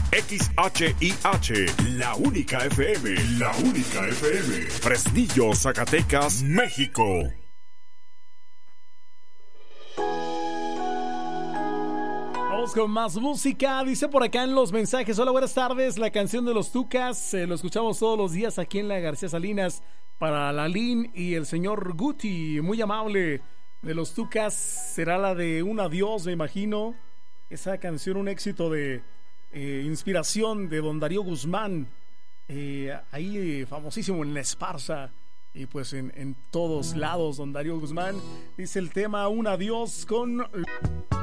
XHIH, la única FM, la única FM. Fresnillo, Zacatecas, México. Vamos con más música. Dice por acá en los mensajes: hola, buenas tardes. La canción de los Tucas, lo escuchamos todos los días aquí en la García Salinas. Para Lalín y el señor Guti, muy amable. De los Tucas será la de Un Adiós, me imagino. Esa canción, un éxito de inspiración de don Darío Guzmán, ahí famosísimo en La Esparza y pues en todos lados. Don Darío Guzmán dice el tema Un Adiós con